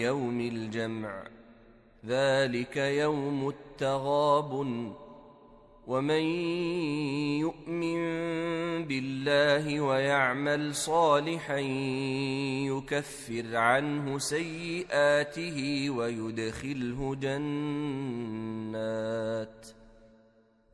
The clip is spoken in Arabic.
يوم الجمع ذلك يوم التغابن ومن يؤمن بالله ويعمل صالحا يكفر عنه سيئاته ويدخله جنات